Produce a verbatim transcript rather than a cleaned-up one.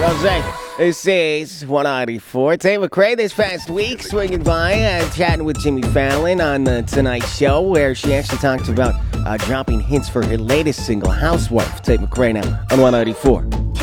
Rose. This is one ninety-four. Tate McRae this past week swinging by, uh, chatting with Jimmy Fallon on the Tonight Show, where she actually talked about uh, dropping hints for her latest single, Housewife. Tate McRae now on one ninety-four.